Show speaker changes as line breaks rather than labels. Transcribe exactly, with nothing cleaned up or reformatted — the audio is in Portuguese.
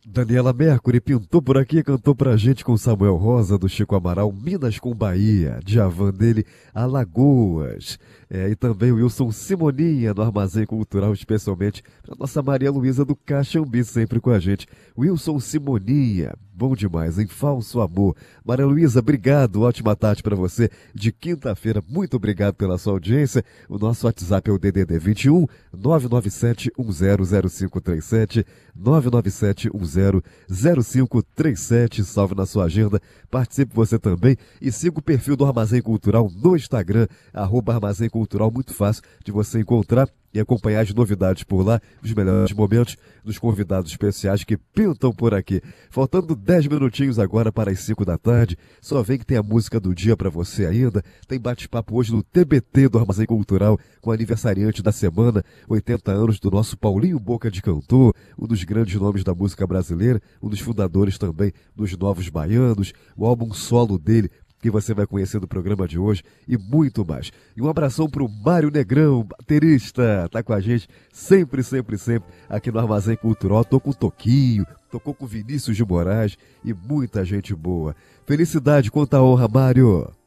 Daniela Mercury pintou por aqui, cantou pra gente com Samuel Rosa, do Chico Amaral, Minas com Bahia, Djavan dele, Alagoas. É, e também o Wilson Simoninha, no Armazém Cultural, especialmente pra nossa Maria Luísa do Caxambi, sempre com a gente. Wilson Simoninha, bom demais, em Falso Amor. Maria Luísa, obrigado, ótima tarde pra você de quinta-feira, muito obrigado pela sua audiência. O nosso WhatsApp é o D D D vinte e um, nove nove sete um zero zero cinco três sete, nove nove sete um zero zero cinco três sete, salve na sua agenda, participe você também e siga o perfil do Armazém Cultural no Instagram, arroba Armazém Cultural, muito fácil de você encontrar e acompanhar as novidades por lá, os melhores momentos dos convidados especiais que pintam por aqui. Faltando dez minutinhos agora para as cinco da tarde, só vem que tem a música do dia para você ainda, tem bate-papo hoje no T B T do Armazém Cultural com o aniversariante da semana, oitenta anos do nosso Paulinho Boca de Cantor, um dos grandes nomes da música brasileira, um dos fundadores também dos Novos Baianos, o álbum solo dele, que você vai conhecer do programa de hoje e muito mais. E um abração pro Mário Negrão, baterista, tá com a gente sempre, sempre, sempre aqui no Armazém Cultural. Tô com o Toquinho, tocou com o Vinícius de Moraes e muita gente boa. Felicidade, quanta honra, Mário!